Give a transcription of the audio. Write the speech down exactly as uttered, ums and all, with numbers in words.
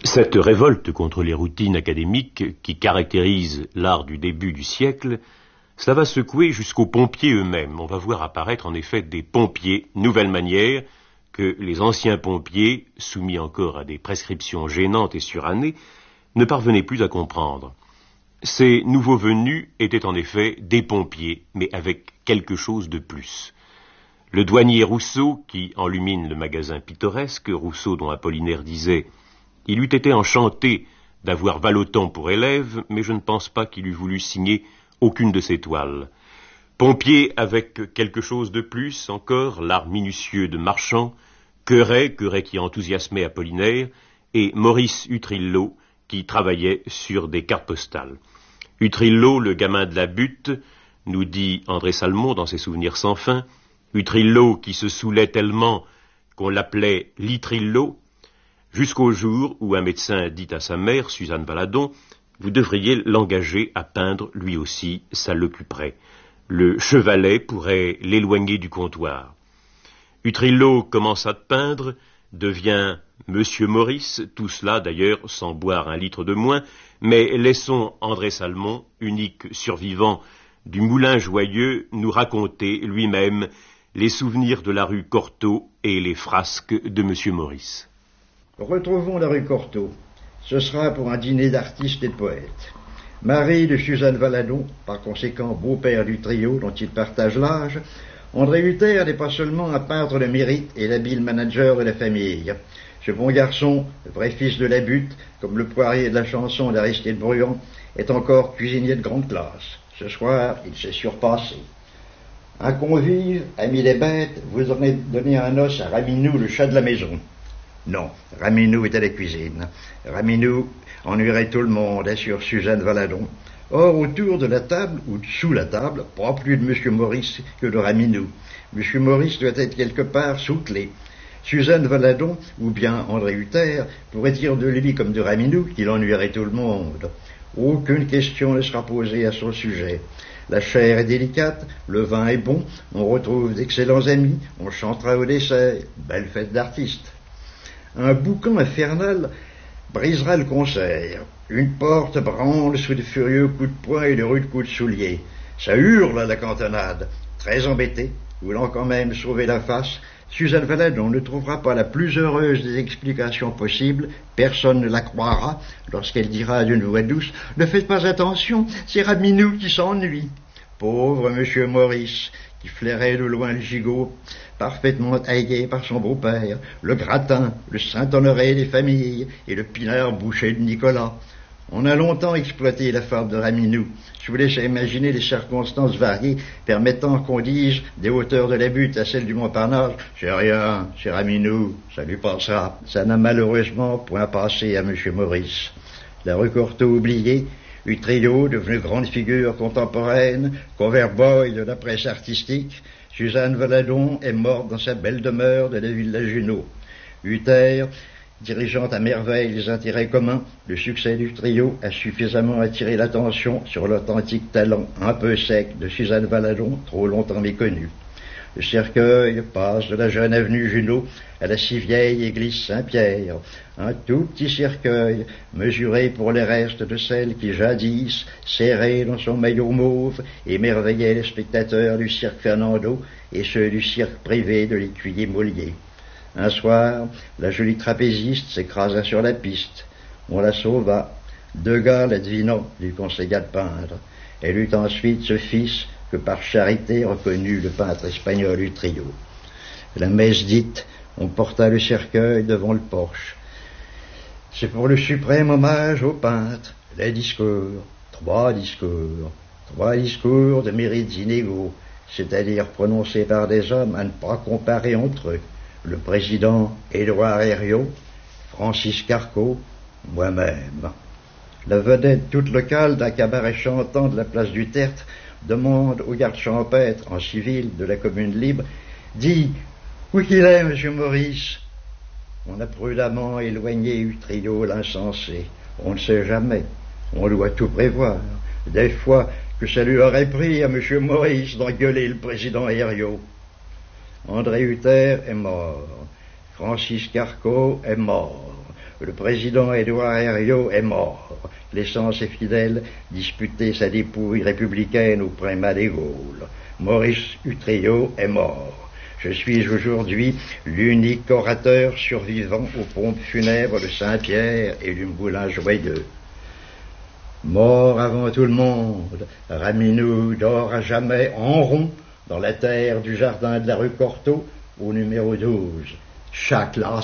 Cette révolte contre les routines académiques qui caractérise l'art du début du siècle, cela va secouer jusqu'aux pompiers eux-mêmes. On va voir apparaître en effet des pompiers, nouvelle manière, que les anciens pompiers, soumis encore à des prescriptions gênantes et surannées, ne parvenaient plus à comprendre. Ces nouveaux venus étaient en effet des pompiers, mais avec quelque chose de plus. Le douanier Rousseau, qui enlumine le magasin pittoresque, Rousseau dont Apollinaire disait « Il eût été enchanté d'avoir Vallotton pour élève, mais je ne pense pas qu'il eût voulu signer aucune de ses toiles. » Pompier avec quelque chose de plus, encore, l'art minutieux de Marchand, Queret, Queret qui enthousiasmait Apollinaire, et Maurice Utrillo, qui travaillait sur des cartes postales. Utrillo, le gamin de la butte, nous dit André Salmon dans ses souvenirs sans fin, Utrillo qui se saoulait tellement qu'on l'appelait Litrillo, jusqu'au jour où un médecin dit à sa mère, Suzanne Valadon, « Vous devriez l'engager à peindre lui aussi, ça l'occuperait. Le chevalet pourrait l'éloigner du comptoir. » Utrillo commence à peindre, devient Monsieur Maurice, tout cela d'ailleurs sans boire un litre de moins, mais laissons André Salmon, unique survivant du Moulin Joyeux, nous raconter lui-même les souvenirs de la rue Cortot et les frasques de Monsieur Maurice. Retrouvons la rue Cortot. Ce sera pour un dîner d'artistes et de poètes. Mari de Suzanne Valadon, par conséquent beau-père du trio dont il partage l'âge, André Hutter n'est pas seulement un peintre de mérite et l'habile manager de la famille. Ce bon garçon, le vrai fils de la butte, comme le poirier de la chanson d'Aristide Bruand, est encore cuisinier de grande classe. Ce soir, il s'est surpassé. Un convive, ami des bêtes, voudrait donner un os à Raminou, le chat de la maison. Non, Raminou est à la cuisine. Raminou ennuierait tout le monde, assure Suzanne Valadon. Or, autour de la table, ou sous la table, pas plus de Monsieur Maurice que de Raminou. Monsieur Maurice doit être quelque part sous clé. Suzanne Valadon, ou bien André Hutter, pourrait dire de lui comme de Raminou qu'il ennuierait tout le monde. Aucune question ne sera posée à son sujet. La chair est délicate, le vin est bon, on retrouve d'excellents amis, on chantera au dessert. Belle fête d'artistes. Un boucan infernal brisera le concert. Une porte branle sous de furieux coups de poing et de rudes coups de soulier. Ça hurle à la cantonade. Très embêté, voulant quand même sauver la face, Suzanne Valadon ne trouvera pas la plus heureuse des explications possibles. Personne ne la croira lorsqu'elle dira d'une voix douce « Ne faites pas attention, c'est Raminou qui s'ennuie. » Pauvre Monsieur Maurice, qui flairait de loin le gigot, parfaitement taillé par son beau-père, le gratin, le Saint-Honoré des familles et le pinard bouché de Nicolas. On a longtemps exploité la fable de Raminou. Je vous laisse imaginer les circonstances variées permettant qu'on dise des hauteurs de la butte à celle du Montparnasse « C'est rien, c'est Raminou, ça lui passera ». Ça n'a malheureusement point passé à Monsieur Maurice. La rue Cortot oubliée, Utrillo, devenu grande figure contemporaine, cover boy de la presse artistique, Suzanne Valadon est morte dans sa belle demeure de la ville de Junot. Hutter, dirigeant à merveille les intérêts communs, le succès du trio a suffisamment attiré l'attention sur l'authentique talent un peu sec de Suzanne Valadon, trop longtemps méconnu. Le cercueil passe de la jeune avenue Junot à la si vieille église Saint-Pierre, un tout petit cercueil mesuré pour les restes de celle qui jadis, serrée dans son maillot mauve, émerveillait les spectateurs du cirque Fernando et ceux du cirque privé de l'écuyer Molier. Un soir, la jolie trapéziste s'écrasa sur la piste. On la sauva. Deux gars la devinant lui conseilla de peindre. Elle eut ensuite ce fils que par charité reconnut le peintre espagnol du trio. La messe dite, on porta le cercueil devant le porche. C'est pour le suprême hommage au peintre, les discours, trois discours, trois discours de mérites inégaux, c'est-à-dire prononcés par des hommes à ne pas comparer entre eux. Le président Édouard Herriot, Francis Carco, moi-même. La vedette toute locale d'un cabaret chantant de la place du Tertre demande au garde champêtre en civil de la commune libre « Dis, où qu'il est, Monsieur Maurice ?» On a prudemment éloigné Utrillo l'insensé. On ne sait jamais. On doit tout prévoir. Des fois que ça lui aurait pris à Monsieur Maurice d'engueuler le président Herriot. André Hutter est mort. Francis Carco est mort. le président Édouard Herriot est mort, laissant ses fidèles disputer sa dépouille républicaine au primat des Gaules. Maurice Utrillo est mort. Je suis aujourd'hui l'unique orateur survivant aux pompes funèbres de Saint-Pierre et du Moulin Joyeux. Mort avant tout le monde, Raminou dort à jamais en rond dans la terre du jardin de la rue Cortot au numéro douze. Chaque las